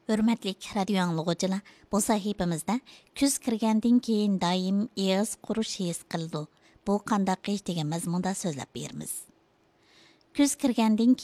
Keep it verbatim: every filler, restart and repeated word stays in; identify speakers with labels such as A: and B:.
A: Hürmetlik radio anlıqçılar, bu sahifamızda küz kirgandan keyin doim eg'iz qurish his qildi. Bu qandaq ish degan mazmunda so'zlab beramiz. Küz kirgandan